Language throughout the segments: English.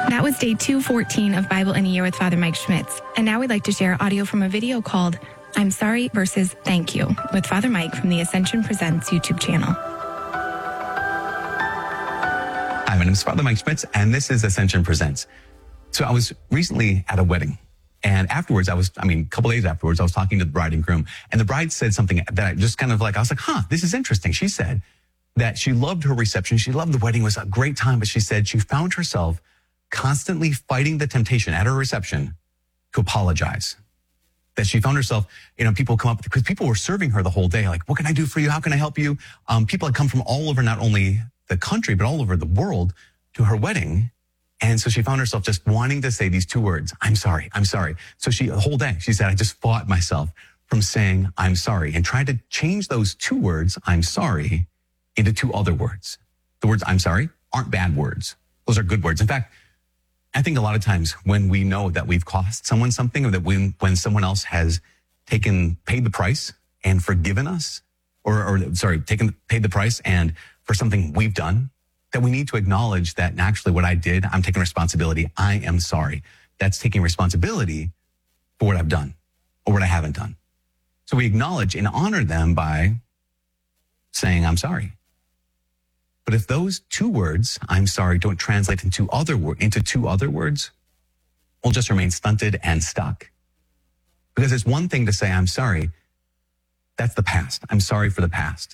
That was day 214 of Bible in a Year with Father Mike Schmitz. And now we'd like to share audio from a video called I'm Sorry versus Thank You with Father Mike from the Ascension Presents YouTube channel. Hi, my name is Father Mike Schmitz, and this is Ascension Presents. So I was recently at a wedding, and afterwards, a couple days afterwards, I was talking to the bride and groom, and the bride said something that I just kind of I was like, this is interesting. She said that she loved her reception. She loved the wedding. It was a great time, but she said she found herself constantly fighting the temptation at her reception to apologize. That she found herself, people come up, because people were serving her the whole day. Like, what can I do for you? How can I help you? People had come from all over, not only the country, but all over the world to her wedding. And so she found herself just wanting to say these two words, I'm sorry, I'm sorry. So the whole day, she said, I just fought myself from saying, I'm sorry, and tried to change those two words, I'm sorry, into two other words. The words I'm sorry aren't bad words. Those are good words. In fact, I think a lot of times when we know that we've cost someone something, or that when someone else has paid the price and forgiven us, paid the price and for something we've done, that we need to acknowledge that actually what I did, I'm taking responsibility. I am sorry. That's taking responsibility for what I've done or what I haven't done. So we acknowledge and honor them by saying, I'm sorry. But if those two words, I'm sorry, don't translate into two other words, we'll just remain stunted and stuck. Because it's one thing to say, I'm sorry. That's the past. I'm sorry for the past.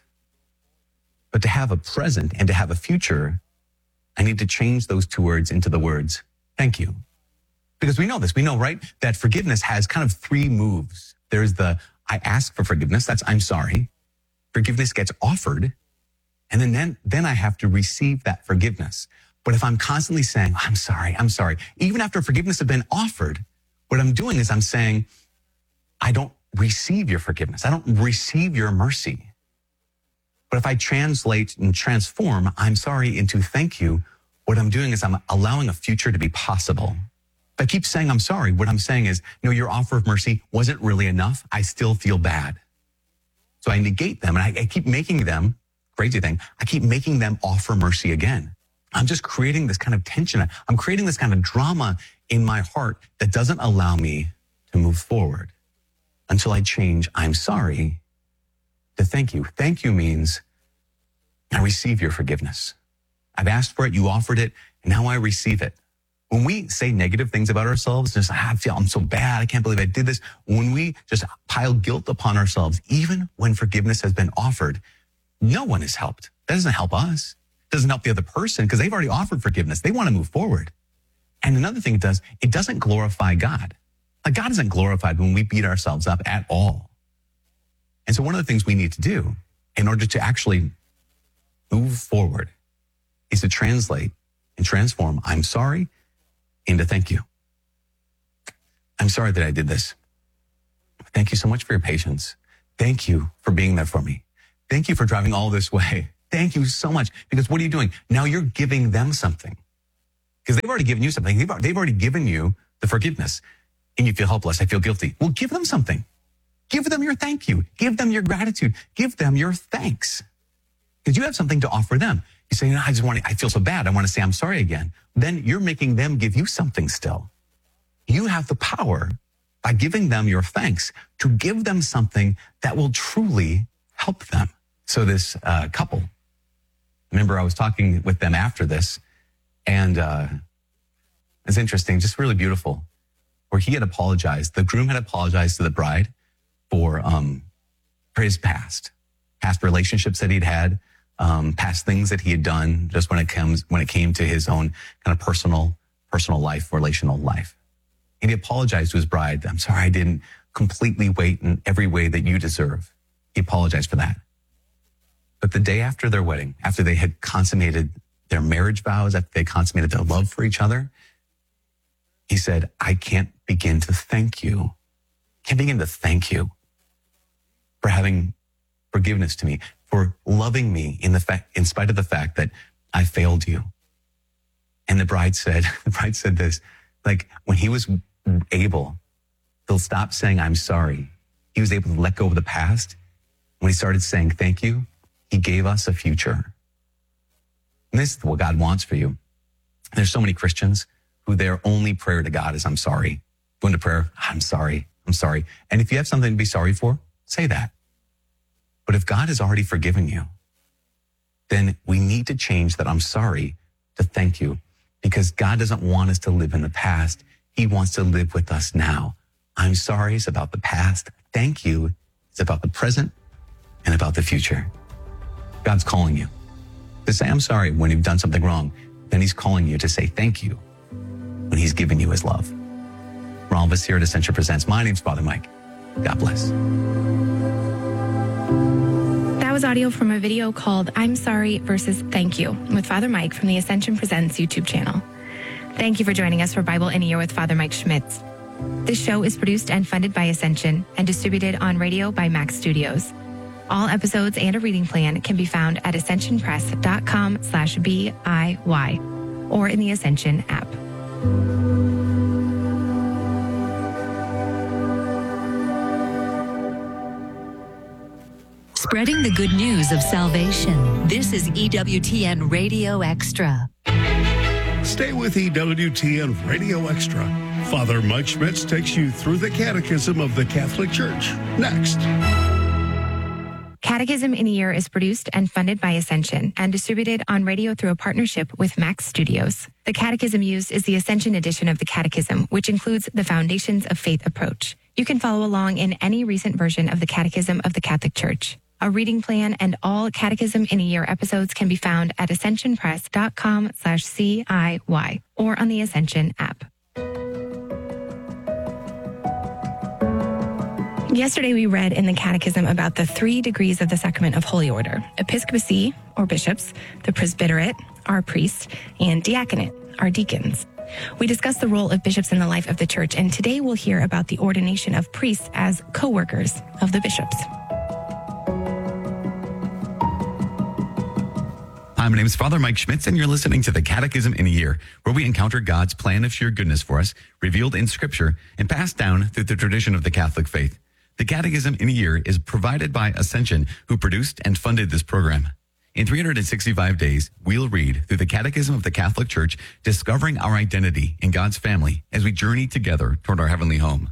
But to have a present and to have a future, I need to change those two words into the words, thank you. Because we know this. We know, right, that forgiveness has kind of three moves. There's the, I ask for forgiveness. That's I'm sorry. Forgiveness gets offered. And then I have to receive that forgiveness. But if I'm constantly saying, I'm sorry, even after forgiveness has been offered, what I'm doing is I'm saying, I don't receive your forgiveness. I don't receive your mercy. But if I translate and transform I'm sorry into thank you, what I'm doing is I'm allowing a future to be possible. If I keep saying I'm sorry, what I'm saying is, your offer of mercy wasn't really enough. I still feel bad. So I negate them, and I keep making them, crazy thing, I keep making them offer mercy again. I'm just creating this kind of tension. I'm creating this kind of drama in my heart that doesn't allow me to move forward until I change I'm sorry to thank you. Thank you means I receive your forgiveness. I've asked for it, you offered it, and now I receive it. When we say negative things about ourselves, just I'm so bad, I can't believe I did this. When we just pile guilt upon ourselves, even when forgiveness has been offered, no one is helped. That doesn't help us. It doesn't help the other person because they've already offered forgiveness. They want to move forward. And another thing it doesn't glorify God. Like, God isn't glorified when we beat ourselves up at all. And so one of the things we need to do in order to actually move forward is to translate and transform I'm sorry into thank you. I'm sorry that I did this. Thank you so much for your patience. Thank you for being there for me. Thank you for driving all this way. Thank you so much. Because what are you doing? Now you're giving them something. Because they've already given you something. They've already given you the forgiveness. And you feel helpless. I feel guilty. Well, give them something. Give them your thank you. Give them your gratitude. Give them your thanks. Because you have something to offer them. You say, I feel so bad. I want to say I'm sorry again. Then you're making them give you something still. You have the power, by giving them your thanks, to give them something that will truly help them. So this couple, remember I was talking with them after this, and it's interesting, just really beautiful, where he had apologized. The groom had apologized to the bride for his past relationships that he'd had, past things that he had done, just when it came to his own kind of personal life, relational life. And he apologized to his bride. I'm sorry I didn't completely wait in every way that you deserve. He apologized for that. But the day after their wedding, after they had consummated their marriage vows, after they consummated their love for each other, he said, I can't begin to thank you. Can't begin to thank you for having forgiveness to me, for loving me in spite of the fact that I failed you. And the bride said this, like, when he was able to stop saying, I'm sorry, he was able to let go of the past. When he started saying thank you, he gave us a future. And this is what God wants for you. There's so many Christians who their only prayer to God is, I'm sorry. Go into prayer, I'm sorry. And if you have something to be sorry for, say that. But if God has already forgiven you, then we need to change that I'm sorry to thank you, because God doesn't want us to live in the past. He wants to live with us now. I'm sorry is about the past. Thank you is about the present and about the future. God's calling you to say, I'm sorry when you've done something wrong. Then he's calling you to say thank you when he's given you his love. For all of us here at Ascension Presents, my name's Father Mike. God bless. That was audio from a video called I'm Sorry versus Thank You with Father Mike from the Ascension Presents YouTube channel. Thank you for joining us for Bible in a Year with Father Mike Schmitz. This show is produced and funded by Ascension and distributed on radio by Max Studios. All episodes and a reading plan can be found at ascensionpress.com/BIY or in the Ascension app. Spreading the good news of salvation. This is EWTN Radio Extra. Stay with EWTN Radio Extra. Father Mike Schmitz takes you through the Catechism of the Catholic Church. Next. Catechism in a Year is produced and funded by Ascension and distributed on radio through a partnership with Max Studios. The catechism used is the Ascension edition of the Catechism, which includes the Foundations of Faith approach. You can follow along in any recent version of the Catechism of the Catholic Church. A reading plan and all Catechism in a Year episodes can be found at ascensionpress.com/CIY or on the Ascension app. Yesterday, we read in the Catechism about the 3 degrees of the Sacrament of Holy Order: episcopacy, or bishops, the presbyterate, our priests, and diaconate, our deacons. We discussed the role of bishops in the life of the church, and today we'll hear about the ordination of priests as co-workers of the bishops. Hi, my name is Father Mike Schmitz, and you're listening to the Catechism in a Year, where we encounter God's plan of sheer goodness for us, revealed in Scripture and passed down through the tradition of the Catholic faith. The Catechism in a Year is provided by Ascension, who produced and funded this program. In 365 days, we'll read through the Catechism of the Catholic Church, discovering our identity in God's family as we journey together toward our heavenly home.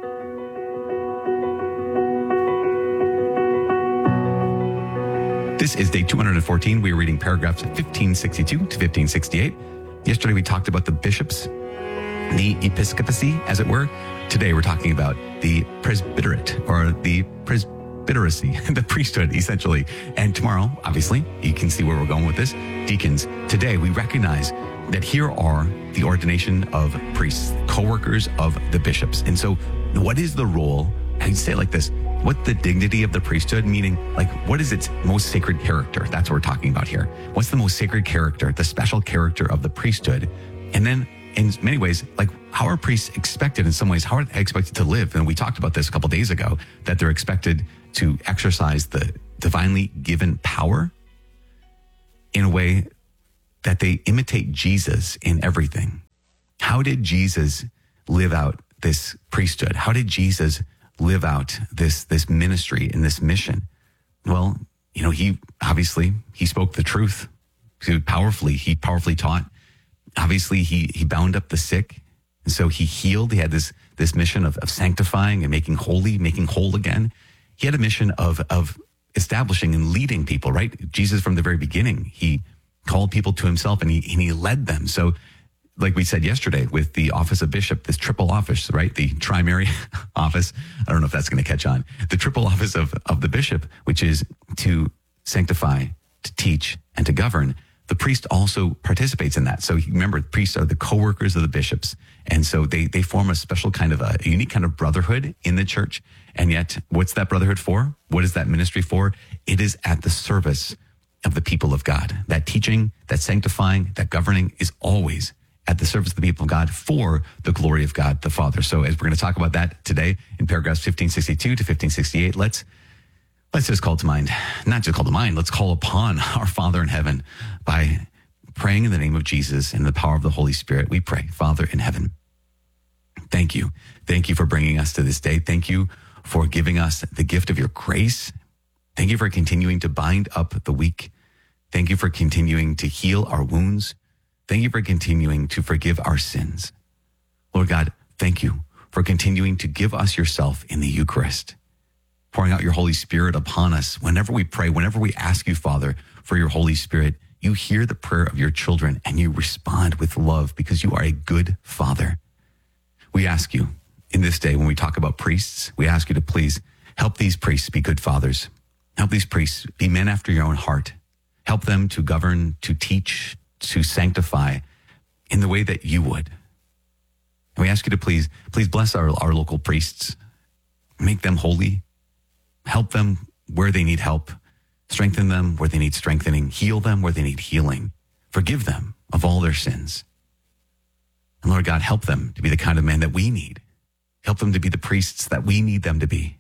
This is day 214. We are reading paragraphs 1562 to 1568. Yesterday, we talked about the bishops, the episcopacy, as it were. Today, we're talking about the presbyterate, or the presbyteracy, the priesthood, essentially. And tomorrow, obviously, you can see where we're going with this, deacons. Today, we recognize that here are the ordination of priests, co-workers of the bishops. And so, what is the role? I'd say it like this: what's the dignity of the priesthood? Meaning, like, what is its most sacred character? That's what we're talking about here. What's the most sacred character, the special character of the priesthood? And then, in many ways, like, how are priests expected, in some ways, how are they expected to live? And we talked about this a couple days ago, that they're expected to exercise the divinely given power in a way that they imitate Jesus in everything. How did Jesus live out this priesthood? How did Jesus live out this ministry and this mission? Well, he spoke the truth. He powerfully taught. Obviously, he bound up the sick. And so he healed. He had this mission of sanctifying and making holy, making whole again. He had a mission of establishing and leading people, right? Jesus, from the very beginning, he called people to himself and he led them. So, like we said yesterday, with the office of bishop, this triple office, right? The primary office. I don't know if that's going to catch on. The triple office of the bishop, which is to sanctify, to teach, and to govern. The priest also participates in that. So remember, priests are the co-workers of the bishops. And so they form a special kind of a unique kind of brotherhood in the church. And yet, what's that brotherhood for? What is that ministry for? It is at the service of the people of God. That teaching, that sanctifying, that governing is always at the service of the people of God for the glory of God the Father. So as we're going to talk about that today in paragraphs 1562 to 1568, let's just call to mind, not just call to mind, let's call upon our Father in heaven by praying in the name of Jesus and the power of the Holy Spirit. We pray, Father in heaven, thank you. Thank you for bringing us to this day. Thank you for giving us the gift of your grace. Thank you for continuing to bind up the weak. Thank you for continuing to heal our wounds. Thank you for continuing to forgive our sins. Lord God, thank you for continuing to give us yourself in the Eucharist, pouring out your Holy Spirit upon us. Whenever we pray, whenever we ask you, Father, for your Holy Spirit, you hear the prayer of your children and you respond with love because you are a good Father. We ask you in this day, when we talk about priests, we ask you to please help these priests be good fathers. Help these priests be men after your own heart. Help them to govern, to teach, to sanctify in the way that you would. And we ask you to please bless our local priests. Make them holy. Help them where they need help. Strengthen them where they need strengthening. Heal them where they need healing. Forgive them of all their sins. And Lord God, help them to be the kind of men that we need. Help them to be the priests that we need them to be.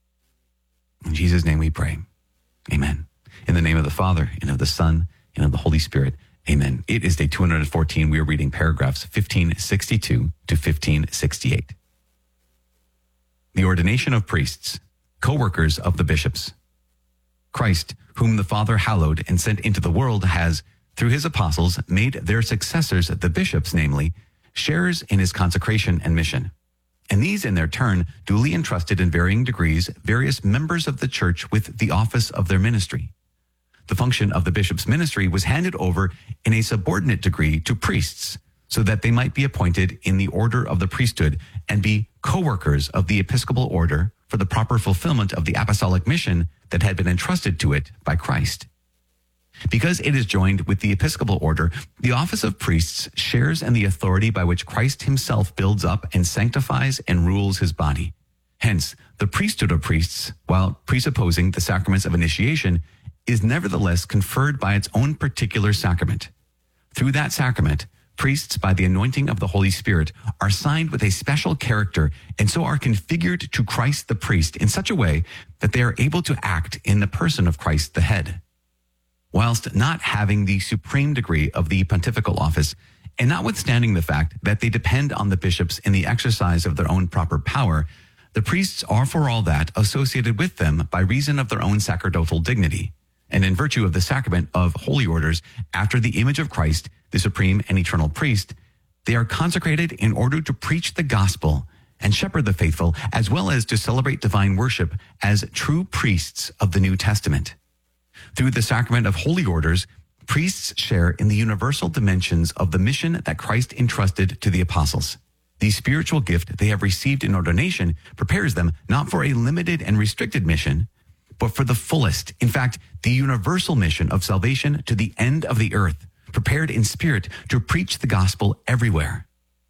In Jesus' name we pray. Amen. In the name of the Father, and of the Son, and of the Holy Spirit. Amen. It is day 214. We are reading paragraphs 1562 to 1568. The ordination of priests, co-workers of the bishops. Christ, whom the Father hallowed and sent into the world, has, through his apostles, made their successors, the bishops, namely, sharers in his consecration and mission. And these, in their turn, duly entrusted in varying degrees various members of the church with the office of their ministry. The function of the bishop's ministry was handed over in a subordinate degree to priests, so that they might be appointed in the order of the priesthood and be co-workers of the episcopal order for the proper fulfillment of the apostolic mission that had been entrusted to it by Christ. Because it is joined with the episcopal order, the office of priests shares in the authority by which Christ himself builds up and sanctifies and rules his body. Hence, the priesthood of priests, while presupposing the sacraments of initiation, is nevertheless conferred by its own particular sacrament. Through that sacrament, priests, by the anointing of the Holy Spirit, are signed with a special character and so are configured to Christ the priest in such a way that they are able to act in the person of Christ the head. Whilst not having the supreme degree of the pontifical office, and notwithstanding the fact that they depend on the bishops in the exercise of their own proper power, the priests are for all that associated with them by reason of their own sacerdotal dignity, and in virtue of the sacrament of holy orders, after the image of Christ, the supreme and eternal priest, they are consecrated in order to preach the gospel and shepherd the faithful, as well as to celebrate divine worship as true priests of the New Testament. Through the sacrament of holy orders, priests share in the universal dimensions of the mission that Christ entrusted to the apostles. The spiritual gift they have received in ordination prepares them not for a limited and restricted mission, but for the fullest, in fact, the universal mission of salvation to the end of the earth, prepared in spirit to preach the gospel everywhere.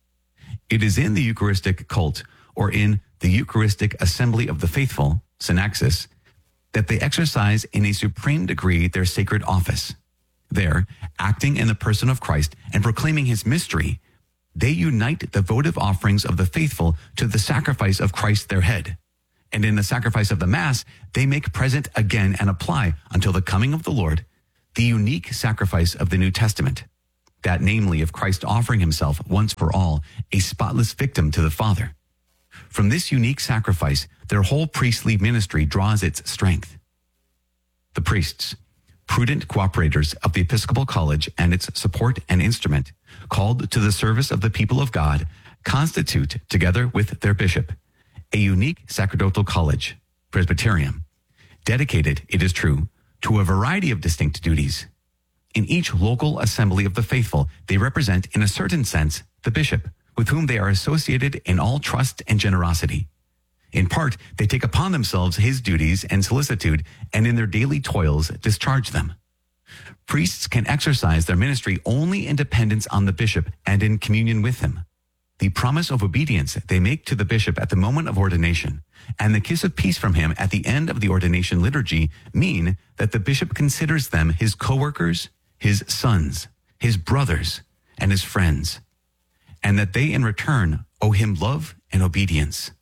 It is in the Eucharistic cult, or in the Eucharistic assembly of the faithful, synaxis, that they exercise in a supreme degree their sacred office. There, acting in the person of Christ and proclaiming his mystery, they unite the votive offerings of the faithful to the sacrifice of Christ their head. And in the sacrifice of the Mass, they make present again and apply, until the coming of the Lord, the unique sacrifice of the New Testament, that namely of Christ offering himself once for all, a spotless victim to the Father. From this unique sacrifice, their whole priestly ministry draws its strength. The priests, prudent cooperators of the Episcopal College and its support and instrument, called to the service of the people of God, constitute, together with their bishop, a unique sacerdotal college, Presbyterium, dedicated, it is true, to a variety of distinct duties. In each local assembly of the faithful, they represent, in a certain sense, the bishop, with whom they are associated in all trust and generosity. In part, they take upon themselves his duties and solicitude, and in their daily toils discharge them. Priests can exercise their ministry only in dependence on the bishop and in communion with him. The promise of obedience they make to the bishop at the moment of ordination, and the kiss of peace from him at the end of the ordination liturgy mean that the bishop considers them his co-workers, his sons, his brothers, and his friends, and that they in return owe him love and obedience.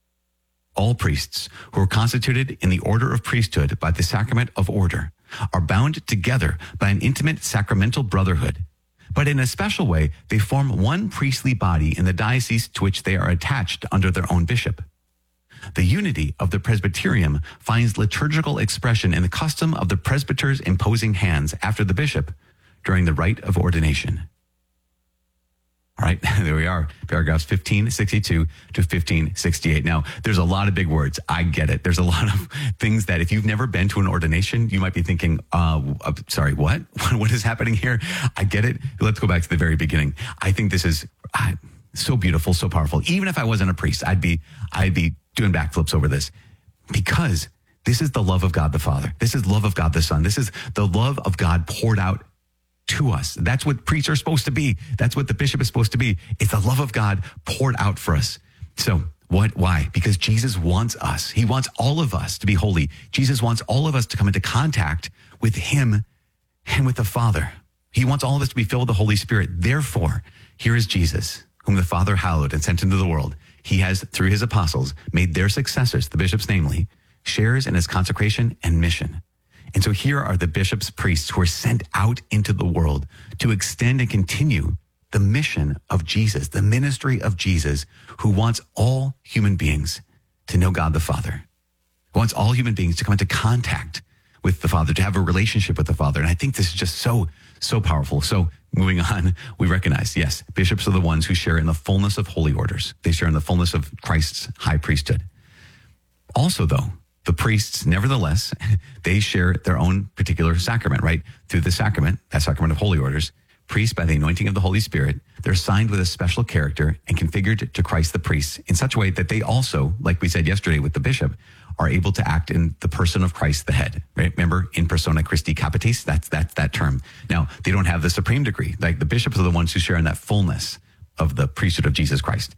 All priests who are constituted in the order of priesthood by the sacrament of order are bound together by an intimate sacramental brotherhood, but in a special way they form one priestly body in the diocese to which they are attached under their own bishop. The unity of the Presbyterium finds liturgical expression in the custom of the presbyters imposing hands after the bishop during the rite of ordination. right? There we are, paragraphs 1562 to 1568. Now, there's a lot of big words. I get it. There's a lot of things that if you've never been to an ordination, you might be thinking, sorry, what? What is happening here? I get it. Let's go back to the very beginning. I think this is so beautiful, so powerful. Even if I wasn't a priest, I'd be doing backflips over this, because this is the love of God the Father. This is love of God the Son. This is the love of God poured out to us. That's what priests are supposed to be. That's what the bishop is supposed to be. It's the love of God poured out for us. So why? Because Jesus wants us. He wants all of us to be holy. Jesus wants all of us to come into contact with him and with the Father. He wants all of us to be filled with the Holy Spirit. Therefore, here is Jesus, whom the Father hallowed and sent into the world. He has, through his apostles, made their successors, the bishops namely, shares in his consecration and mission. And so here are the bishops, priests who are sent out into the world to extend and continue the mission of Jesus, the ministry of Jesus, who wants all human beings to know God the Father, who wants all human beings to come into contact with the Father, to have a relationship with the Father. And I think this is just so powerful. So moving on, we recognize, yes, bishops are the ones who share in the fullness of holy orders. They share in the fullness of Christ's high priesthood. Also, though, the priests, nevertheless, they share their own particular sacrament, right? Through the sacrament, that sacrament of holy orders, priests, by the anointing of the Holy Spirit, they're signed with a special character and configured to Christ the priest in such a way that they also, like we said yesterday with the bishop, are able to act in the person of Christ the head, right? Remember, in persona Christi capitis, that's that term. Now, they don't have the supreme degree. Like the bishops are the ones who share in that fullness of the priesthood of Jesus Christ.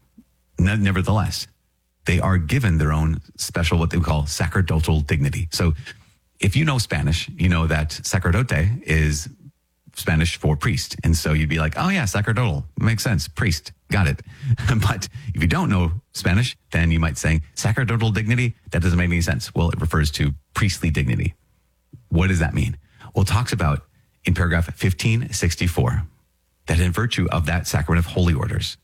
Nevertheless, they are given their own special, what they call sacerdotal dignity. So if you know Spanish, you know that sacerdote is Spanish for priest. And so you'd be like, oh yeah, sacerdotal, makes sense, priest, got it. But if you don't know Spanish, then you might say sacerdotal dignity, that doesn't make any sense. Well, it refers to priestly dignity. What does that mean? Well, it talks about in paragraph 1564 that in virtue of that sacrament of holy orders,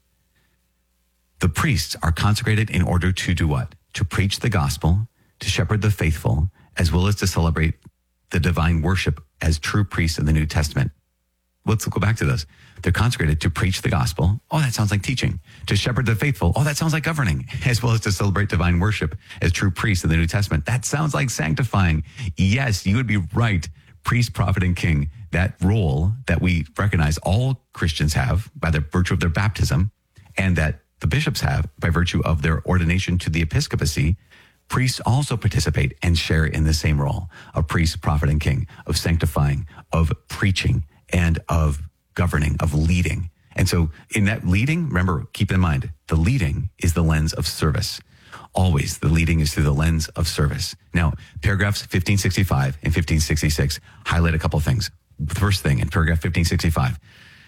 the priests are consecrated in order to do what? To preach the gospel, to shepherd the faithful, as well as to celebrate the divine worship as true priests in the New Testament. Let's go back to those. They're consecrated to preach the gospel. Oh, that sounds like teaching. To shepherd the faithful. Oh, that sounds like governing. As well as to celebrate divine worship as true priests in the New Testament. That sounds like sanctifying. Yes, you would be right. Priest, prophet, and king. That role that we recognize all Christians have by the virtue of their baptism, and that the bishops have by virtue of their ordination to the episcopacy, priests also participate and share in the same role of priest, prophet, and king, of sanctifying, of preaching, and of governing, of leading. And so in that leading, remember, keep in mind, the leading is the lens of service. Always the leading is through the lens of service. Now, paragraphs 1565 and 1566 highlight a couple of things. The first thing in paragraph 1565,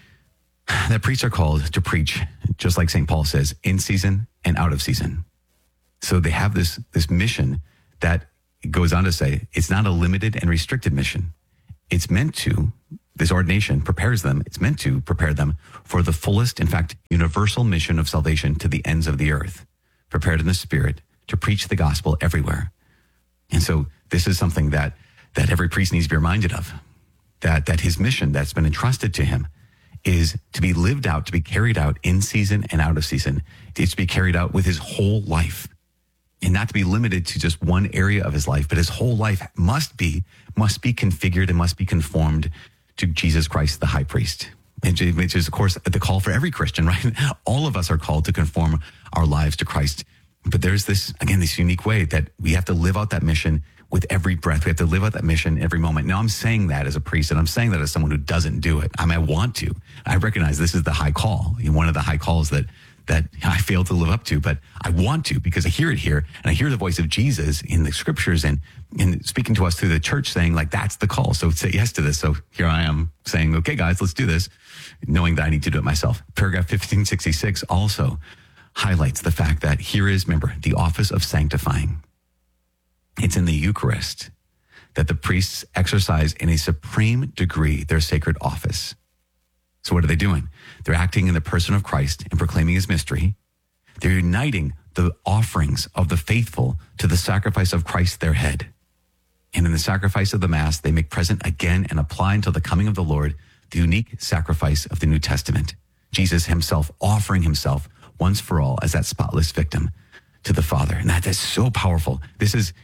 that priests are called to preach, just like St. Paul says, in season and out of season. So they have this mission that goes on to say, it's not a limited and restricted mission. It's meant to, this ordination prepares them, it's meant to prepare them for the fullest, in fact, universal mission of salvation to the ends of the earth, prepared in the Spirit to preach the gospel everywhere. And so this is something that every priest needs to be reminded of, that his mission that's been entrusted to him is to be lived out, to be carried out in season and out of season. It's to be carried out with his whole life, and not to be limited to just one area of his life, but his whole life must be configured and must be conformed to Jesus Christ, the high priest, which is, of course, the call for every Christian, right? All of us are called to conform our lives to Christ. But there's this unique way that we have to live out that mission with every breath. We have to live out that mission every moment. Now, I'm saying that as a priest, and I'm saying that as someone who doesn't do it. I want to. I recognize this is the high call, one of the high calls that I fail to live up to, but I want to, because I hear it here, and I hear the voice of Jesus in the scriptures and speaking to us through the church, saying, like, that's the call. So say yes to this. So here I am saying, okay, guys, let's do this, knowing that I need to do it myself. Paragraph 1566 also highlights the fact that here is, remember, the office of sanctifying. It's in the Eucharist that the priests exercise in a supreme degree their sacred office. So what are they doing? They're acting in the person of Christ and proclaiming his mystery. They're uniting the offerings of the faithful to the sacrifice of Christ, their head. And in the sacrifice of the Mass, they make present again and apply until the coming of the Lord the unique sacrifice of the New Testament, Jesus himself offering himself once for all as that spotless victim to the Father. And that's so powerful. This is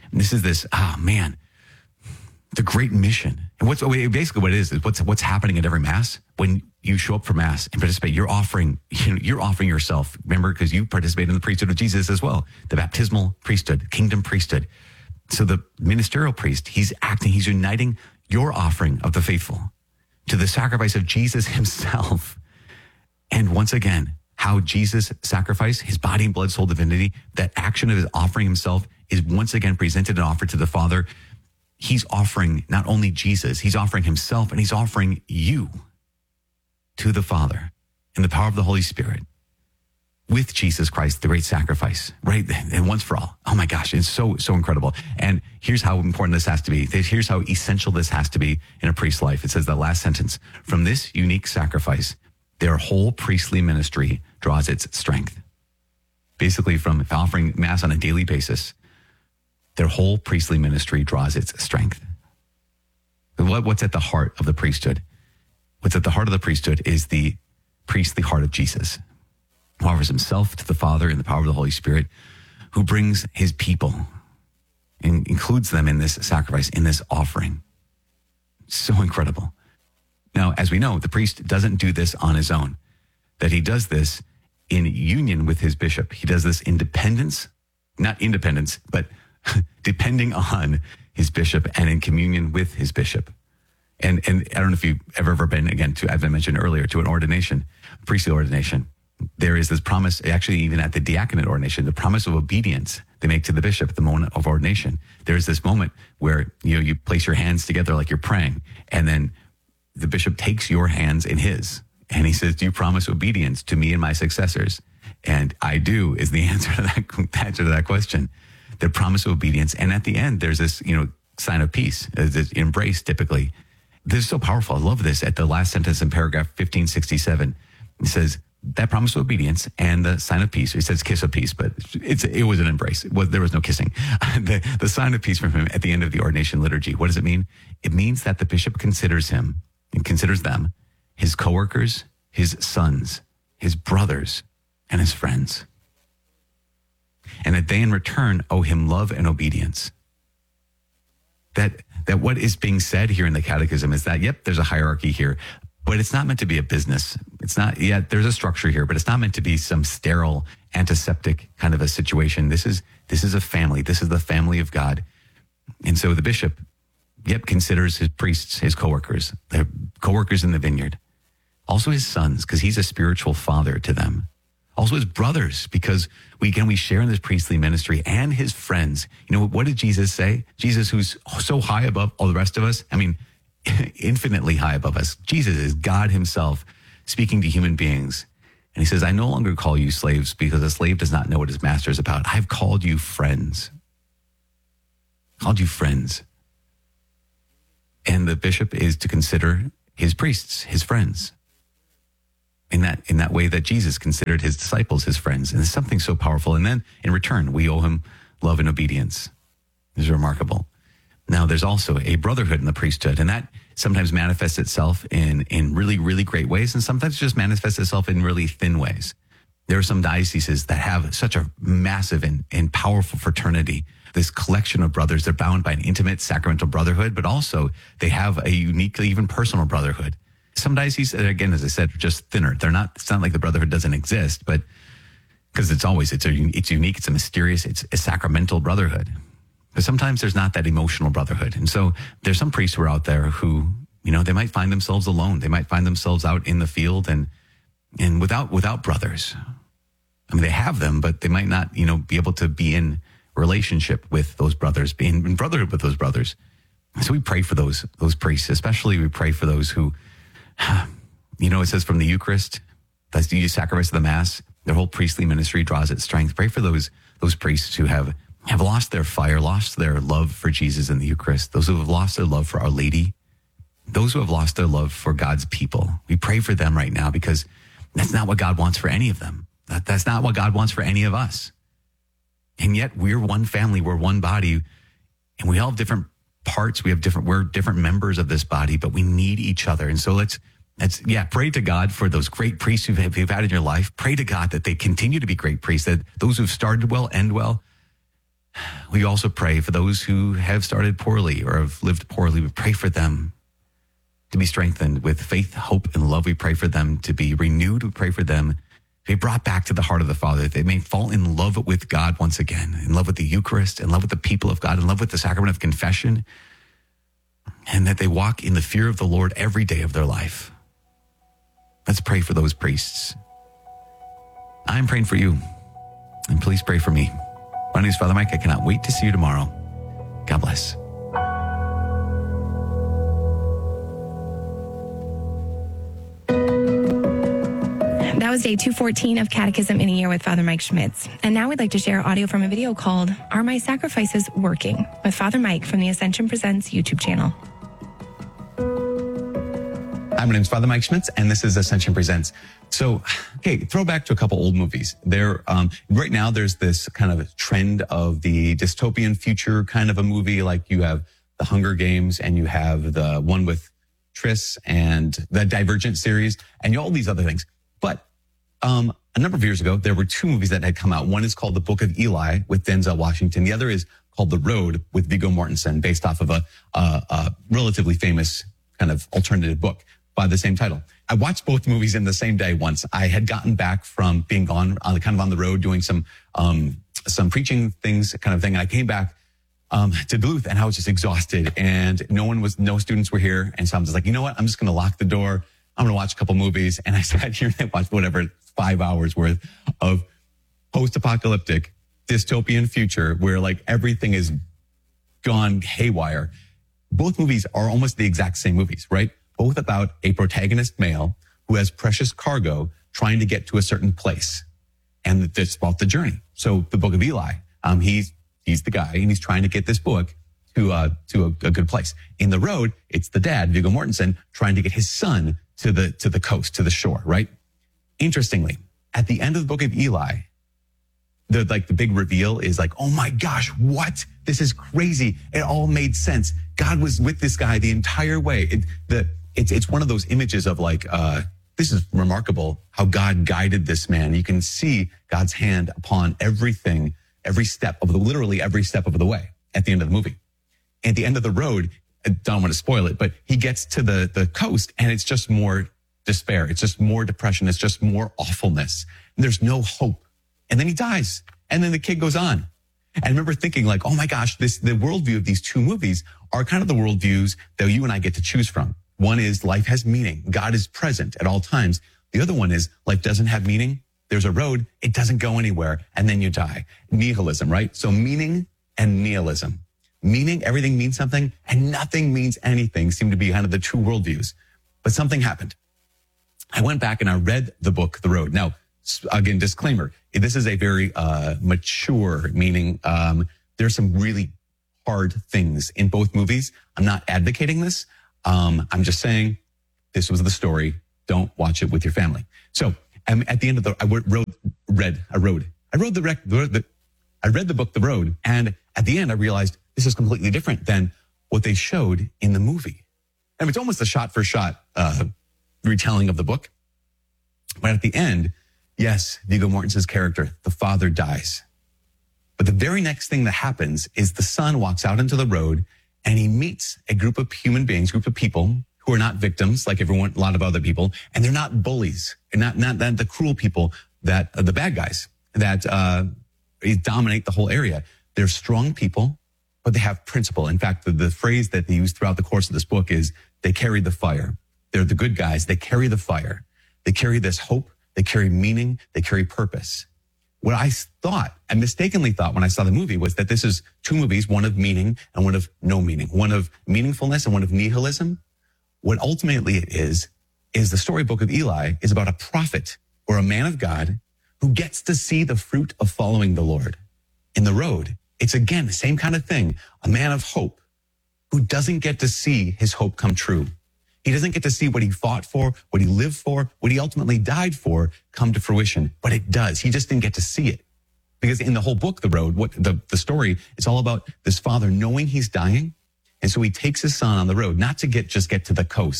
the great mission. And basically what it is what's happening at every Mass. When you show up for Mass and participate, you're offering yourself. Remember, because you participate in the priesthood of Jesus as well, the baptismal priesthood, kingdom priesthood. So the ministerial priest, he's uniting your offering of the faithful to the sacrifice of Jesus himself. And once again, how Jesus sacrificed his body and blood, soul, divinity, that action of his offering himself is once again presented and offered to the Father. He's offering not only Jesus, he's offering himself, and he's offering you to the Father in the power of the Holy Spirit with Jesus Christ, the great sacrifice, right? And once for all. Oh my gosh, it's so incredible. And here's how important this has to be. Here's how essential this has to be in a priest's life. It says the last sentence, from this unique sacrifice, their whole priestly ministry draws its strength. Basically, from offering Mass on a daily basis, their whole priestly ministry draws its strength. What's at the heart of the priesthood? What's at the heart of the priesthood is the priestly heart of Jesus, who offers himself to the Father in the power of the Holy Spirit, who brings his people and includes them in this sacrifice, in this offering. So incredible. Now, as we know, the priest doesn't do this on his own, that he does this in union with his bishop. He does this in dependence, not independence, but depending on his bishop and in communion with his bishop. And I don't know if you've ever been, again, as I mentioned earlier, to an ordination, priestly ordination. There is this promise, actually even at the diaconate ordination, the promise of obedience they make to the bishop at the moment of ordination. There's this moment where you place your hands together like you're praying, and then the bishop takes your hands in his, and he says, do you promise obedience to me and my successors? And I do is the answer to that question. The promise of obedience. And at the end, there's this, sign of peace, this embrace typically. This is so powerful. I love this. At the last sentence in paragraph 1567, it says, that promise of obedience and the sign of peace. It says kiss of peace, but it was an embrace. There was no kissing. The sign of peace from him at the end of the ordination liturgy. What does it mean? It means that the bishop considers him and considers them his coworkers, his sons, his brothers, and his friends. And that they in return owe him love and obedience. That what is being said here in the catechism is that, yep, there's a hierarchy here, but it's not meant to be a business. It's not, there's a structure here, but it's not meant to be some sterile, antiseptic kind of a situation. This is a family. This is the family of God. And so the bishop, considers his priests, his coworkers, their coworkers in the vineyard. Also his sons, because he's a spiritual father to them. Also his brothers, because we share in this priestly ministry, and his friends. What did Jesus say? Jesus, who's so high above all the rest of us, infinitely high above us. Jesus is God himself speaking to human beings. And he says, I no longer call you slaves, because a slave does not know what his master is about. I've called you friends. Called you friends. And the bishop is to consider his priests, his friends. In that way that Jesus considered his disciples his friends. And it's something so powerful. And then in return, we owe him love and obedience. It's remarkable. Now, there's also a brotherhood in the priesthood, and that sometimes manifests itself in really, really great ways, and sometimes just manifests itself in really thin ways. There are some dioceses that have such a massive and powerful fraternity, this collection of brothers. They're bound by an intimate sacramental brotherhood, but also they have a uniquely, even personal brotherhood. Some dioceses, again, as I said, are just thinner. It's not like the brotherhood doesn't exist, but because it's unique, it's a mysterious, it's a sacramental brotherhood. But sometimes there's not that emotional brotherhood. And so there's some priests who are out there who, they might find themselves alone. They might find themselves out in the field and without brothers. They have them, but they might not, be able to be in relationship with those brothers, be in brotherhood with those brothers. So we pray for those priests, especially we pray for those who, it says from the Eucharist, that's the sacrifice of the Mass, their whole priestly ministry draws its strength. Pray for those priests who have lost their fire, lost their love for Jesus in the Eucharist, those who have lost their love for Our Lady, those who have lost their love for God's people. We pray for them right now, because that's not what God wants for any of them. That's not what God wants for any of us. And yet we're one family, we're one body, and we all have different parts. We're different members of this body, but we need each other. And so let's Pray to God for those great priests you've had in your life. Pray to God that they continue to be great priests, that those who've started well end well. We also pray for those who have started poorly or have lived poorly. We pray for them to be strengthened with faith, hope, and love. We pray for them to be renewed. We pray for them to be brought back to the heart of the Father, that they may fall in love with God once again, in love with the Eucharist, in love with the people of God, in love with the sacrament of confession, and that they walk in the fear of the Lord every day of their life. Let's pray for those priests. I'm praying for you, and please pray for me. My name is Father Mike. I cannot wait to see you tomorrow. God bless. That was day 214 of Catechism in a Year with Father Mike Schmitz. And now we'd like to share audio from a video called Are My Sacrifices Working? With Father Mike from the Ascension Presents YouTube channel. Hi, my name is Father Mike Schmitz, and this is Ascension Presents. So, throw back to a couple old movies. Right now, there's this kind of trend of the dystopian future kind of a movie. Like you have the Hunger Games, and you have the one with Triss, and the Divergent series, and all these other things. But a number of years ago, there were two movies that had come out. One is called The Book of Eli with Denzel Washington. The other is called The Road with Viggo Mortensen, based off of a relatively famous kind of alternative book by the same title. I watched both movies in the same day once. I had gotten back from being gone kind of on the road doing some preaching things kind of thing. And I came back to Duluth and I was just exhausted and no students were here. And so I'm just like, you know what? I'm just going to lock the door. I'm going to watch a couple movies. And I sat here and I watched 5 hours worth of post-apocalyptic dystopian future where like everything is gone haywire. Both movies are almost the exact same movies, right? Both about a protagonist male who has precious cargo trying to get to a certain place. And it's about the journey. So the Book of Eli, he's the guy and he's trying to get this book to a good place. In The Road, it's the dad, Viggo Mortensen, trying to get his son to the coast, to the shore, right? Interestingly, at the end of the Book of Eli, the big reveal is like, oh my gosh, what? This is crazy. It all made sense. God was with this guy the entire way. It's one of those images of like, this is remarkable how God guided this man. You can see God's hand upon everything, literally every step of the way at the end of the movie. At the end of The Road, I don't want to spoil it, but he gets to the coast and it's just more despair. It's just more depression. It's just more awfulness. And there's no hope. And then he dies. And then the kid goes on. And I remember thinking like, oh my gosh, the worldview of these two movies are kind of the worldviews that you and I get to choose from. One is life has meaning. God is present at all times. The other one is life doesn't have meaning. There's a road. It doesn't go anywhere. And then you die. Nihilism, right? So meaning and nihilism. Meaning, everything means something and nothing means anything seem to be kind of the two worldviews. But something happened. I went back and I read the book, The Road. Now, again, disclaimer, this is a very mature, meaning there's some really hard things in both movies. I'm not advocating this. I'm just saying this was the story. Don't watch it with your family. So at the end of I read the book, The Road. And at the end, I realized this is completely different than what they showed in the movie. I mean, it's almost a shot for shot retelling of the book. But at the end, yes, Viggo Mortensen's character, the father, dies. But the very next thing that happens is the son walks out into the road and he meets a group of human beings, group of people who are not victims like a lot of other people. And they're not bullies and not the cruel people that the bad guys that dominate the whole area. They're strong people, but they have principle. In fact, the phrase that they use throughout the course of this book is they carry the fire. They're the good guys. They carry the fire. They carry this hope. They carry meaning. They carry purpose. What I mistakenly thought when I saw the movie was that this is two movies, one of meaning and one of no meaning, one of meaningfulness and one of nihilism. What ultimately it is the storybook of Eli is about a prophet or a man of God who gets to see the fruit of following the Lord. In The Road, it's again the same kind of thing, a man of hope who doesn't get to see his hope come true. He doesn't get to see what he fought for, what he lived for, what he ultimately died for come to fruition. But it does. He just didn't get to see it. Because in the whole book, The Road, the story is all about this father knowing he's dying. And so he takes his son on the road, not to just get to the coast,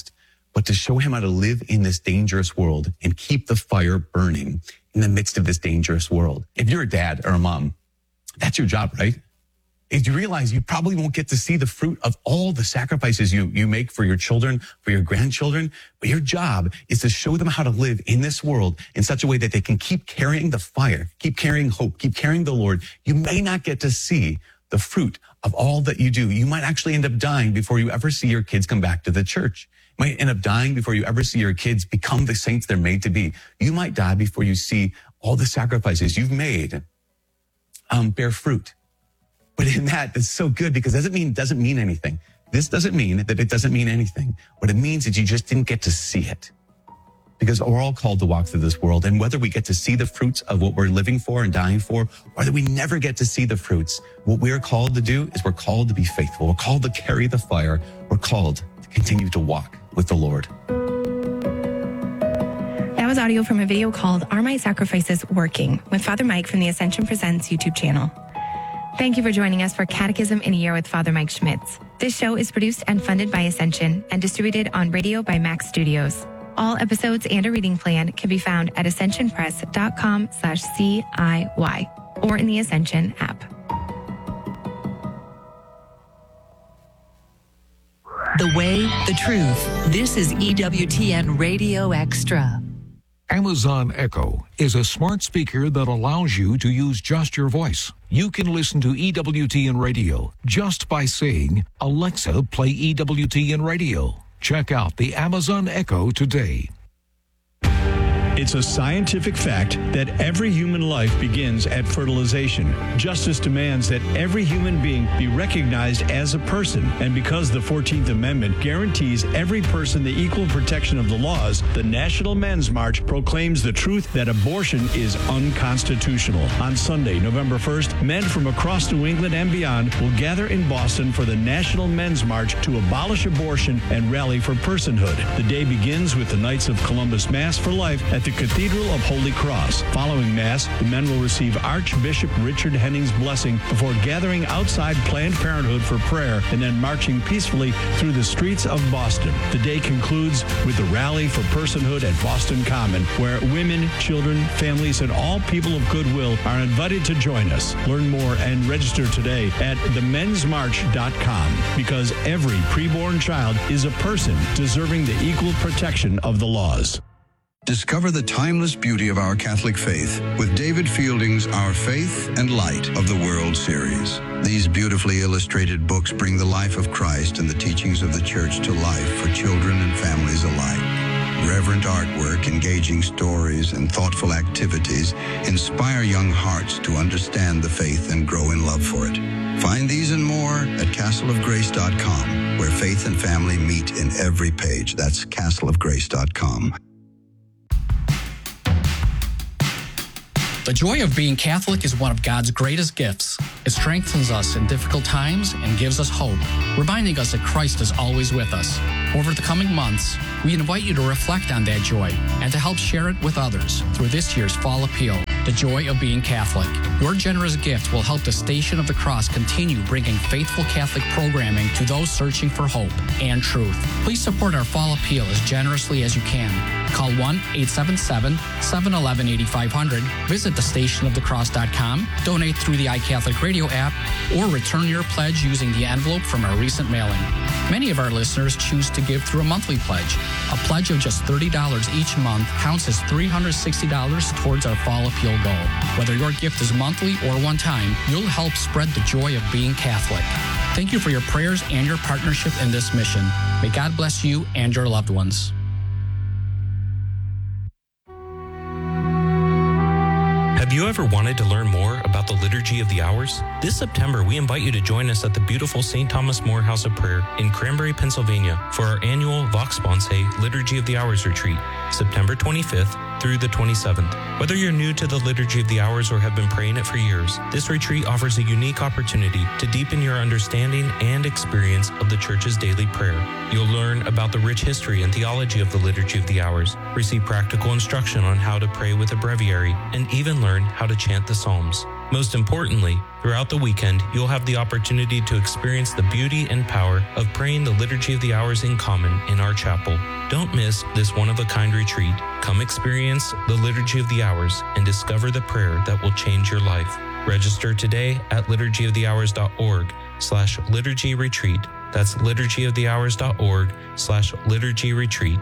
but to show him how to live in this dangerous world and keep the fire burning in the midst of this dangerous world. If you're a dad or a mom, that's your job, right? If you realize you probably won't get to see the fruit of all the sacrifices you make for your children, for your grandchildren, but your job is to show them how to live in this world in such a way that they can keep carrying the fire, keep carrying hope, keep carrying the Lord. You may not get to see the fruit of all that you do. You might actually end up dying before you ever see your kids come back to the church. You might end up dying before you ever see your kids become the saints they're made to be. You might die before you see all the sacrifices you've made bear fruit. But in that's so good because it doesn't mean anything. This doesn't mean that it doesn't mean anything. What it means is you just didn't get to see it. Because we're all called to walk through this world. And whether we get to see the fruits of what we're living for and dying for, or whether we never get to see the fruits, what we're called to do is we're called to be faithful. We're called to carry the fire. We're called to continue to walk with the Lord. That was audio from a video called Are My Sacrifices Working? With Father Mike from the Ascension Presents YouTube channel. Thank you for joining us for Catechism in a Year with Father Mike Schmitz. This show is produced and funded by Ascension and distributed on radio by Max Studios. All episodes and a reading plan can be found at ascensionpress.com/CIY or in the Ascension app. The way, the truth. This is EWTN Radio Extra. Amazon Echo is a smart speaker that allows you to use just your voice. You can listen to EWTN Radio just by saying, Alexa, play EWTN Radio. Check out the Amazon Echo today. It's a scientific fact that every human life begins at fertilization. Justice demands that every human being be recognized as a person. And because the 14th Amendment guarantees every person the equal protection of the laws, the National Men's March proclaims the truth that abortion is unconstitutional. On Sunday, November 1st, men from across New England and beyond will gather in Boston for the National Men's March to abolish abortion and rally for personhood. The day begins with the Knights of Columbus Mass for Life at the Cathedral of Holy Cross. Following Mass, the men will receive Archbishop Richard Henning's blessing before gathering outside Planned Parenthood for prayer and then marching peacefully through the streets of Boston. The day concludes with the Rally for Personhood at Boston Common, where women, children, families, and all people of goodwill are invited to join us. Learn more and register today at themensmarch.com, because every preborn child is a person deserving the equal protection of the laws. Discover the timeless beauty of our Catholic faith with David Fielding's Our Faith and Light of the World series. These beautifully illustrated books bring the life of Christ and the teachings of the Church to life for children and families alike. Reverent artwork, engaging stories, and thoughtful activities inspire young hearts to understand the faith and grow in love for it. Find these and more at castleofgrace.com, where faith and family meet in every page. That's castleofgrace.com. The joy of being Catholic is one of God's greatest gifts. It strengthens us in difficult times and gives us hope, reminding us that Christ is always with us. Over the coming months, we invite you to reflect on that joy and to help share it with others through this year's Fall Appeal, The Joy of Being Catholic. Your generous gift will help the Station of the Cross continue bringing faithful Catholic programming to those searching for hope and truth. Please support our Fall Appeal as generously as you can. Call 1-877-711-8500, visit thestationofthecross.com, donate through the iCatholic Radio app, or return your pledge using the envelope from our recent mailing. Many of our listeners choose to give through a monthly pledge. A pledge of just $30 each month counts as $360 towards our Fall Appeal goal. Whether your gift is monthly or one time, you'll help spread the joy of being Catholic. Thank you for your prayers and your partnership in this mission. May God bless you and your loved ones. Have you ever wanted to learn more about the Liturgy of the Hours? This September, we invite you to join us at the beautiful St. Thomas More House of Prayer in Cranberry, Pennsylvania for our annual Vox Sponsae Liturgy of the Hours retreat, September 25th through the 27th. Whether you're new to the Liturgy of the Hours or have been praying it for years, this retreat offers a unique opportunity to deepen your understanding and experience of the Church's daily prayer. You'll learn about the rich history and theology of the Liturgy of the Hours, receive practical instruction on how to pray with a breviary, and even learn how to chant the Psalms. Most importantly, throughout the weekend, you'll have the opportunity to experience the beauty and power of praying the Liturgy of the Hours in common in our chapel. Don't miss this one-of-a-kind retreat. Come experience the Liturgy of the Hours and discover the prayer that will change your life. Register today at liturgyofthehours.org/liturgy retreat. That's liturgyofthehours.org/liturgy retreat.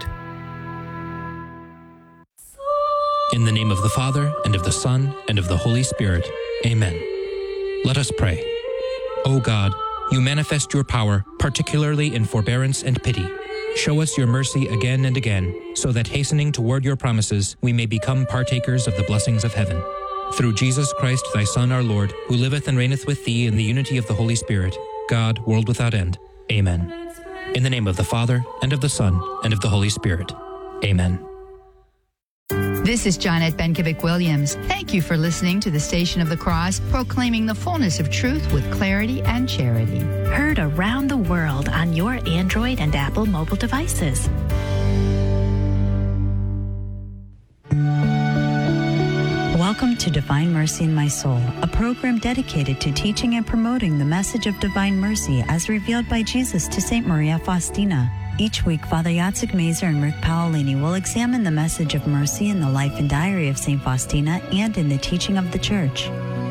In the name of the Father, and of the Son, and of the Holy Spirit. Amen. Let us pray. O God, you manifest your power, particularly in forbearance and pity. Show us your mercy again and again, so that hastening toward your promises, we may become partakers of the blessings of heaven. Through Jesus Christ, thy Son, our Lord, who liveth and reigneth with thee in the unity of the Holy Spirit, God, world without end. Amen. In the name of the Father, and of the Son, and of the Holy Spirit. Amen. This is Janet Benkovic-Williams. Thank you for listening to the Station of the Cross, proclaiming the fullness of truth with clarity and charity. Heard around the world on your Android and Apple mobile devices. Welcome to Divine Mercy in My Soul, a program dedicated to teaching and promoting the message of divine mercy as revealed by Jesus to St. Maria Faustina. Each week, Father Jacek Mazer and Rick Paolini will examine the message of mercy in the life and diary of St. Faustina and in the teaching of the Church.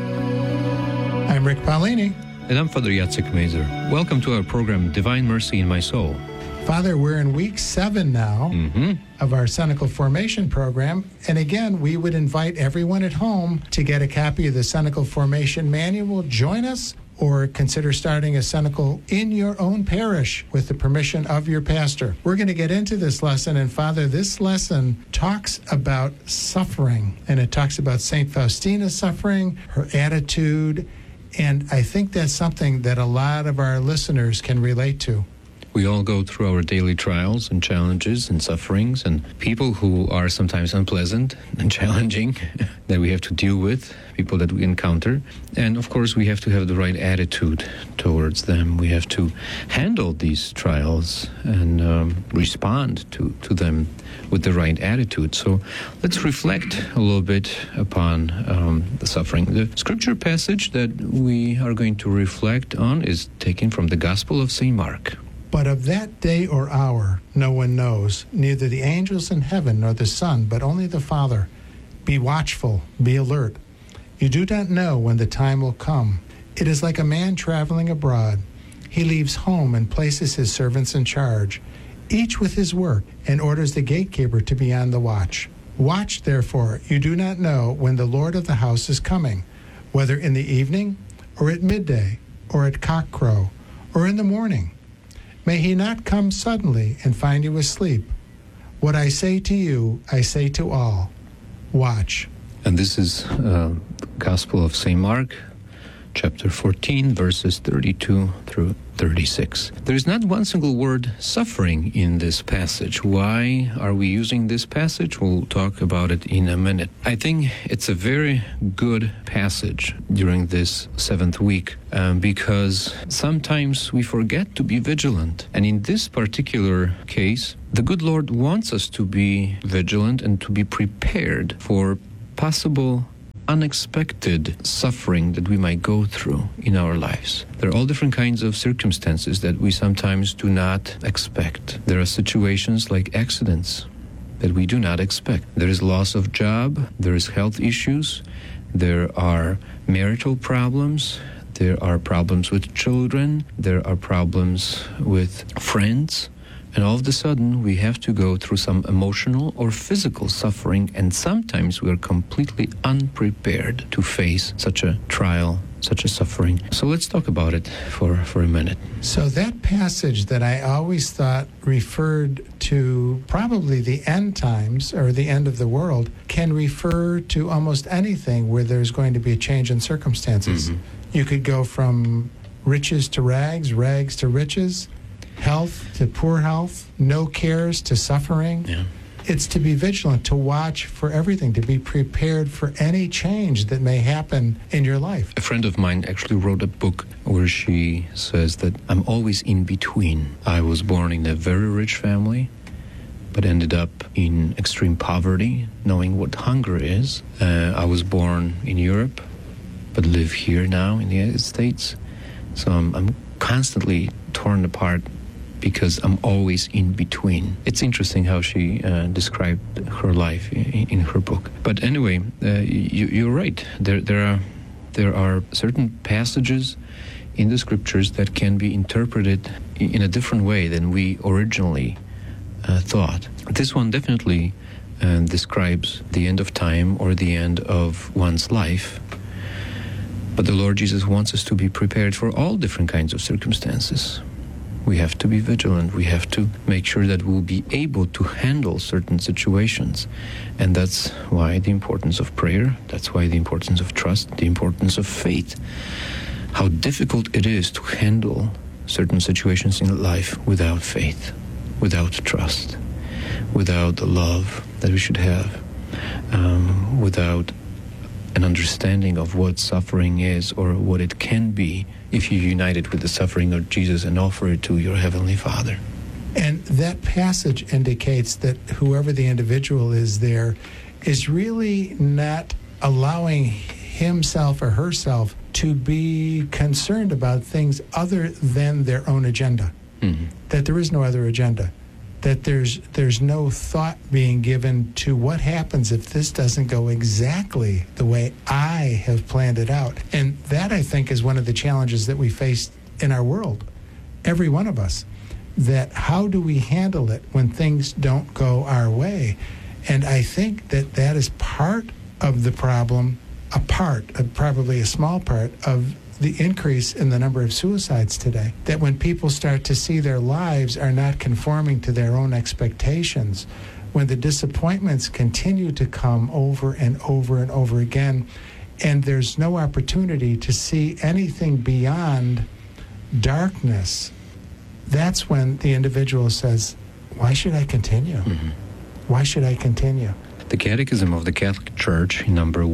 I'm Rick Paolini. And I'm Father Jacek Mazer. Welcome to our program, Divine Mercy in My Soul. Father, we're in week 7 now of our Cenacle Formation program. And again, we would invite everyone at home to get a copy of the Cenacle Formation Manual. Join us or consider starting a cenacle in your own parish with the permission of your pastor. We're going to get into this lesson. And Father, this lesson talks about suffering. And it talks about St. Faustina's suffering, her attitude. And I think that's something that a lot of our listeners can relate to. We all go through our daily trials and challenges and sufferings, and people who are sometimes unpleasant and challenging that we have to deal with, people that we encounter. And of course, we have to have the right attitude towards them. We have to handle these trials and respond to them with the right attitude. So let's reflect a little bit upon the suffering. The scripture passage that we are going to reflect on is taken from the Gospel of St. Mark. But of that day or hour no one knows, neither the angels in heaven nor the Son, but only the Father. Be watchful, be alert. You do not know when the time will come. It is like a man traveling abroad. He leaves home and places his servants in charge, each with his work, and orders the gatekeeper to be on the watch. Watch, therefore, you do not know when the Lord of the house is coming, whether in the evening, or at midday, or at cockcrow, or in the morning. May he not come suddenly and find you asleep. What I say to you, I say to all. Watch. And this is the Gospel of St. Mark, chapter 14, verses 32 through 36. There is not one single word suffering in this passage. Why are we using this passage? We'll talk about it in a minute. I think it's a very good passage during this 7th week because sometimes we forget to be vigilant. And in this particular case, the good Lord wants us to be vigilant and to be prepared for possible unexpected suffering that we might go through in our lives. There are all different kinds of circumstances that we sometimes do not expect. There are situations like accidents that we do not expect. There is loss of job, there is health issues, there are marital problems, there are problems with children, there are problems with friends. And all of a sudden, we have to go through some emotional or physical suffering, and sometimes we are completely unprepared to face such a trial, such a suffering. So let's talk about it for a minute. So that passage that I always thought referred to probably the end times or the end of the world can refer to almost anything where there's going to be a change in circumstances. You could go from riches to rags, rags to riches, health to poor health, no cares to suffering. Yeah. It's to be vigilant, to watch for everything, to be prepared for any change that may happen in your life. A friend of mine actually wrote a book where she says that I'm always in between. I was born in a very rich family, but ended up in extreme poverty, knowing what hunger is. I was born in Europe, but live here now in the United States. So I'm constantly torn apart because I'm always in between. It's interesting how she described her life in her book. But anyway, you're right. There are certain passages in the scriptures that can be interpreted in a different way than we originally thought. This one definitely describes the end of time or the end of one's life. But the Lord Jesus wants us to be prepared for all different kinds of circumstances. We have to be vigilant. We have to make sure that we'll be able to handle certain situations. And that's why the importance of prayer, that's why the importance of trust, the importance of faith. How difficult it is to handle certain situations in life without faith, without trust, without the love that we should have, without an understanding of what suffering is or what it can be if you unite it with the suffering of Jesus and offer it to your Heavenly Father. And that passage indicates that whoever the individual is there is really not allowing himself or herself to be concerned about things other than their own agenda. Mm-hmm. That there is no other agenda. That there's no thought being given to what happens if this doesn't go exactly the way I have planned it out. And that, I think, is one of the challenges that we face in our world, every one of us, that how do we handle it when things don't go our way? And I think that is part of the problem, probably a small part of the increase in the number of suicides today. That when people start to see their lives are not conforming to their own expectations, when the disappointments continue to come over and over and over again, and there's no opportunity to see anything beyond darkness, that's when the individual says, why should I continue? Mm-hmm. Why should I continue? The Catechism of the Catholic Church, number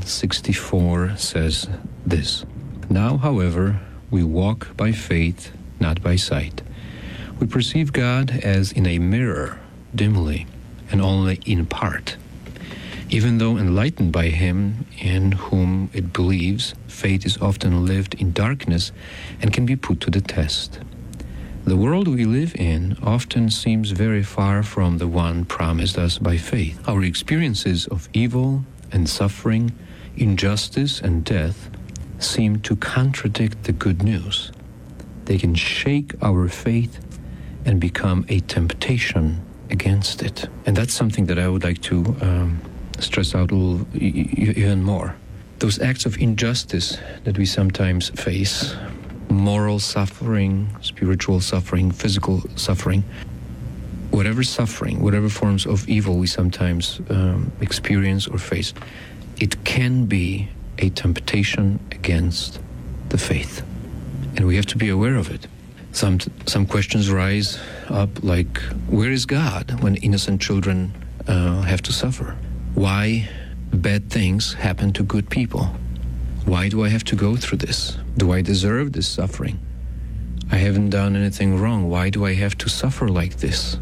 164, says this: Now, however, we walk by faith, not by sight. We perceive God as in a mirror, dimly, and only in part. Even though enlightened by Him in whom it believes, faith is often lived in darkness and can be put to the test. The world we live in often seems very far from the one promised us by faith. Our experiences of evil and suffering, injustice and death seem to contradict the good news. They can shake our faith and become a temptation against it. And that's something that I would like to stress out a little even more. Those acts of injustice that we sometimes face, moral suffering, spiritual suffering, physical suffering, whatever forms of evil we sometimes experience or face, it can be a temptation against the faith. And we have to be aware of it. Some questions rise up like, where is God when innocent children have to suffer? Why bad things happen to good people? Why do I have to go through this? Do I deserve this suffering? I haven't done anything wrong. Why do I have to suffer like this?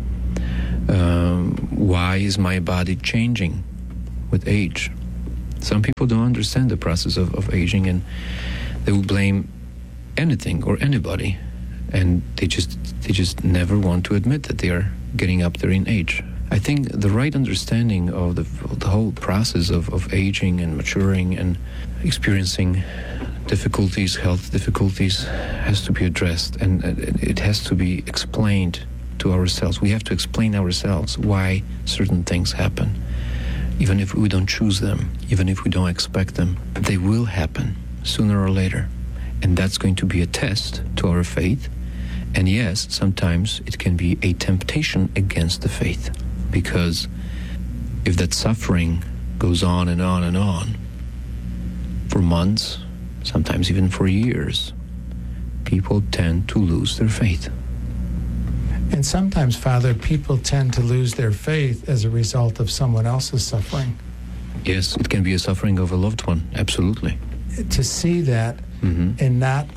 Why is my body changing with age? Some people don't understand the process of aging, and they will blame anything or anybody, and they just never want to admit that they are getting up there in age. I think the right understanding of the whole process of aging and maturing and experiencing difficulties, health difficulties, has to be addressed, and it has to be explained to ourselves. We have to explain ourselves why certain things happen. Even if we don't choose them, even if we don't expect them, they will happen sooner or later. And that's going to be a test to our faith. And yes, sometimes it can be a temptation against the faith. Because if that suffering goes on and on and on, for months, sometimes even for years, people tend to lose their faith. And sometimes, Father, people tend to lose their faith as a result of someone else's suffering. Yes, it can be a suffering of a loved one, absolutely. To see that and not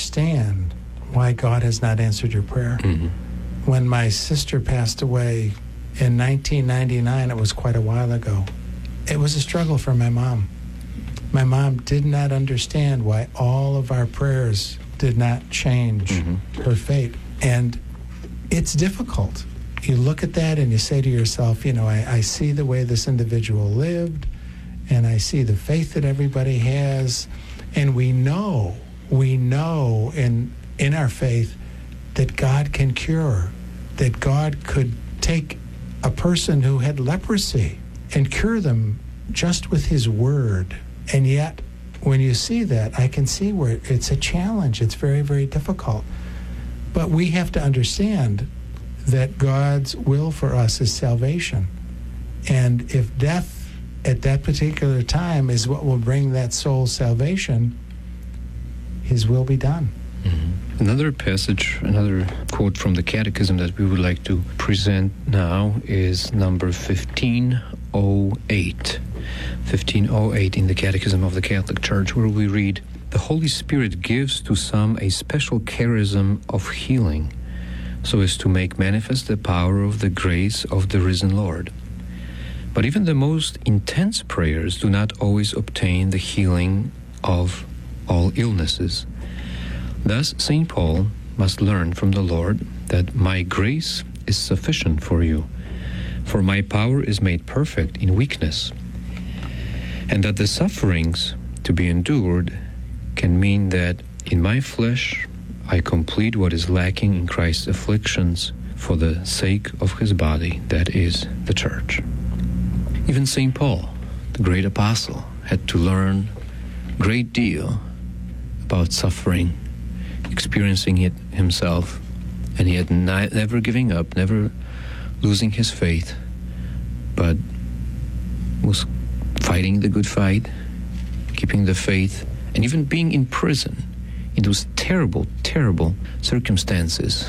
understand why God has not answered your prayer. Mm-hmm. When my sister passed away in 1999, it was quite a while ago, it was a struggle for my mom. My mom did not understand why all of our prayers did not change her fate. And it's difficult. You look at that and you say to yourself, you know, I see the way this individual lived, and I see the faith that everybody has, and we know in our faith that God can cure, that God could take a person who had leprosy and cure them just with his word. And yet, when you see that, I can see where it's a challenge. It's very, very difficult. But we have to understand that God's will for us is salvation. And if death at that particular time is what will bring that soul salvation, his will be done. Another passage, another quote from the Catechism that we would like to present now is number 1508. 1508 in the Catechism of the Catholic Church, where we read, "The Holy Spirit gives to some a special charism of healing, so as to make manifest the power of the grace of the risen Lord. But even the most intense prayers do not always obtain the healing of all illnesses. Thus, St. Paul must learn from the Lord that my grace is sufficient for you, for my power is made perfect in weakness, and that the sufferings to be endured can mean that in my flesh I complete what is lacking in Christ's afflictions for the sake of his body, that is, the Church." Even St. Paul, the great apostle, had to learn a great deal about suffering, experiencing it himself, and he had never giving up, never losing his faith, but was fighting the good fight, keeping the faith, and even being in prison in those terrible, terrible circumstances.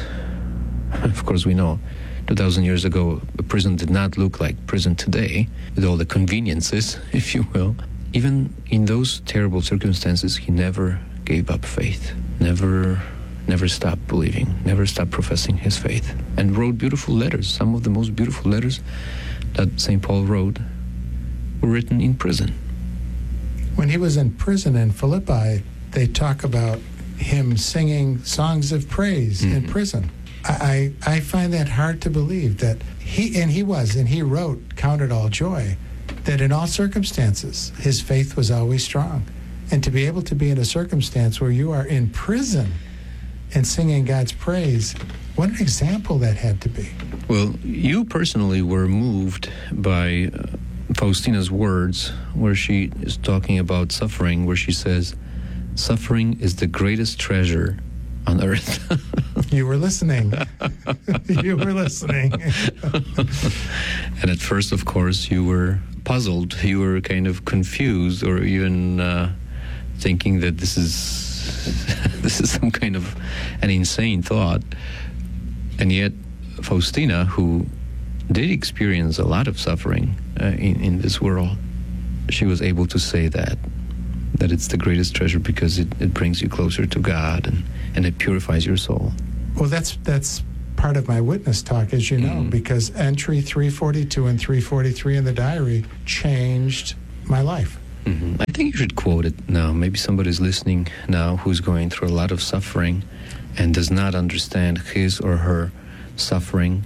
Of course, we know 2,000 years ago, a prison did not look like prison today, with all the conveniences, if you will. Even in those terrible circumstances, he never gave up faith, never stopped believing, never stopped professing his faith, and wrote beautiful letters. Some of the most beautiful letters that St. Paul wrote were written in prison. When he was in prison in Philippi, they talk about him singing songs of praise in prison. I find that hard to believe that he wrote, "Count it all joy," that in all circumstances, his faith was always strong. And to be able to be in a circumstance where you are in prison and singing God's praise, what an example that had to be. Well, you personally were moved by Faustina's words, where she is talking about suffering, where she says, "Suffering is the greatest treasure on earth." You were listening. You were listening. And at first, of course, you were puzzled. You were kind of confused, or even thinking that this is some kind of an insane thought. And yet, Faustina, who did experience a lot of suffering in this world, she was able to say that it's the greatest treasure because it brings you closer to God and it purifies your soul. Well, that's part of my witness talk, as you know, because entry 342 and 343 in the diary changed my life. I think you should quote it now. Maybe somebody's listening now who's going through a lot of suffering and does not understand his or her suffering.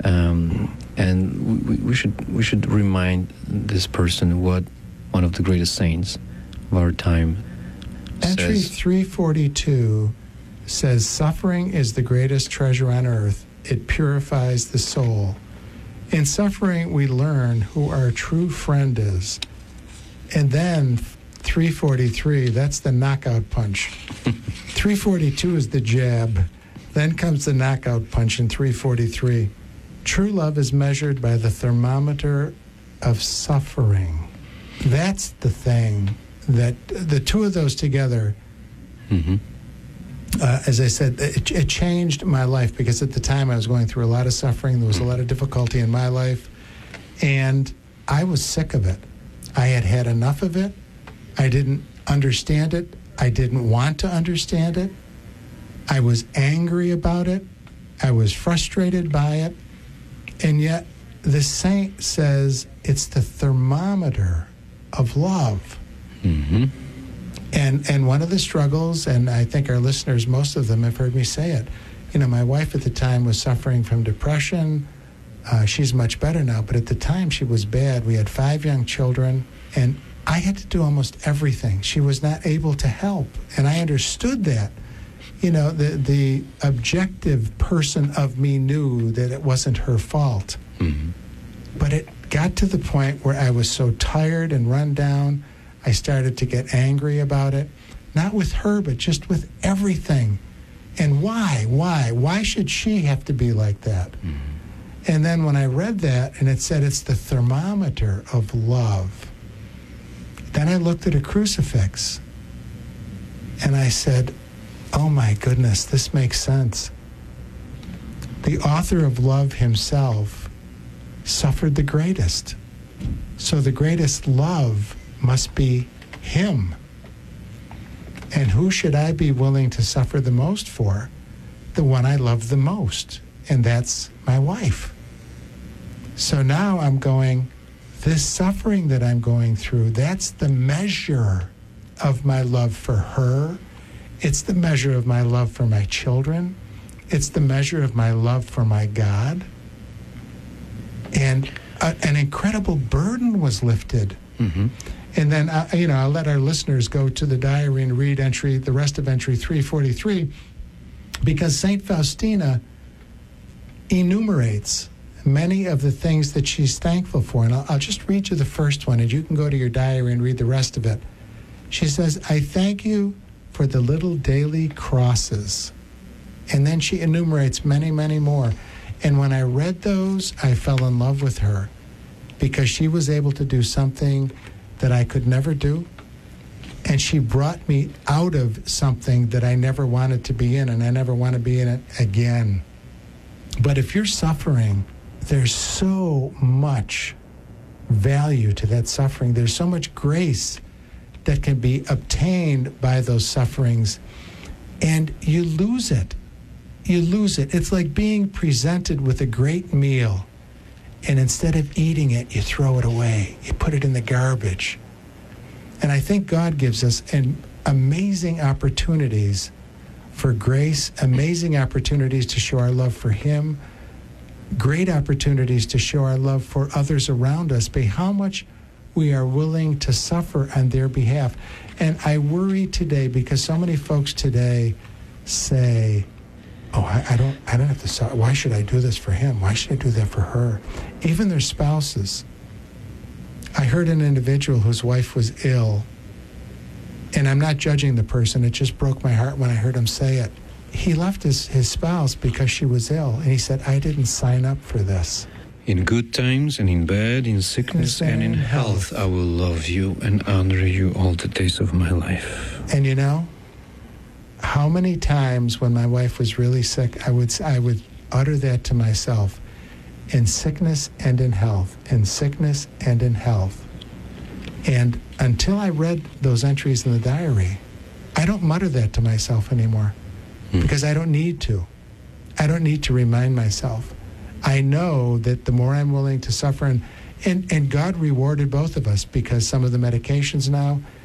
And we should remind this person what one of the greatest saints of our time Entry says. 342 says, "Suffering is the greatest treasure on earth. It purifies the soul. In suffering, we learn who our true friend is." And then 343, that's the knockout punch. 342 is the jab. Then comes the knockout punch in 343. True love is measured by the thermometer of suffering. That's the thing that the two of those together, as I said, it changed my life, because at the time I was going through a lot of suffering. There was a lot of difficulty in my life, and I was sick of it. I had had enough of it. I didn't understand it. I didn't want to understand it. I was angry about it. I was frustrated by it. And yet, the saint says it's the thermometer of love. Mm-hmm. And one of the struggles, and I think our listeners, most of them have heard me say it, my wife at the time was suffering from depression. She's much better now, but at the time she was bad. We had 5 young children, and I had to do almost everything. She was not able to help, and I understood that. The objective person of me knew that it wasn't her fault. Mm-hmm. But it got to the point where I was so tired and run down, I started to get angry about it. Not with her, but just with everything. And why? Why should she have to be like that? Mm-hmm. And then when I read that, and it said it's the thermometer of love, then I looked at a crucifix, and I said, oh my goodness, this makes sense. The author of love himself suffered the greatest. So the greatest love must be him. And who should I be willing to suffer the most for? The one I love the most, and that's my wife. So now I'm going, this suffering that I'm going through, that's the measure of my love for her. It's the measure of my love for my children. It's the measure of my love for my God. And an incredible burden was lifted. Mm-hmm. And then, I'll let our listeners go to the diary and read the rest of entry 343, because St. Faustina enumerates many of the things that she's thankful for. And I'll just read you the first one, and you can go to your diary and read the rest of it. She says, I thank you for the little daily crosses. And then she enumerates many, many more. And when I read those, I fell in love with her, because she was able to do something that I could never do. And she brought me out of something that I never wanted to be in, and I never want to be in it again. But if you're suffering, there's so much value to that suffering. There's so much grace that can be obtained by those sufferings, and you lose it. You lose it. It's like being presented with a great meal, and instead of eating it, you throw it away. You put it in the garbage. And I think God gives us amazing opportunities for grace, amazing opportunities to show our love for Him, great opportunities to show our love for others around us by how much we are willing to suffer on their behalf. And I worry today because so many folks today say, oh, I don't have to suffer. Why should I do this for him? Why should I do that for her? Even their spouses. I heard an individual whose wife was ill, and I'm not judging the person. It just broke my heart when I heard him say it. He left his spouse because she was ill, and he said, I didn't sign up for this. In good times and in bad, in sickness and in health, I will love you and honor you all the days of my life. And how many times when my wife was really sick, I would utter that to myself, in sickness and in health, in sickness and in health. And until I read those entries in the diary, I don't mutter that to myself anymore because I don't need to. I don't need to remind myself. I know that the more I'm willing to suffer, and God rewarded both of us, because some of the medications now,